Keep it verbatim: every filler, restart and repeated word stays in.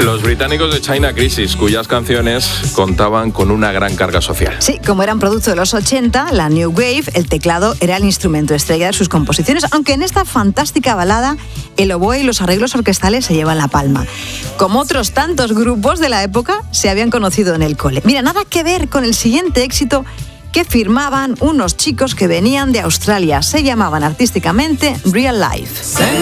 Los británicos de China Crisis, cuyas canciones contaban con una gran carga social. Sí, como eran producto de los ochenta, la New Wave, el teclado era el instrumento estrella de sus composiciones, aunque en esta fantástica balada el oboe y los arreglos orquestales se llevan la palma. Como otros tantos grupos de la época, se habían conocido en el cole. Mira, nada que ver con el siguiente éxito que firmaban unos chicos que venían de Australia. Se llamaban artísticamente Real Life.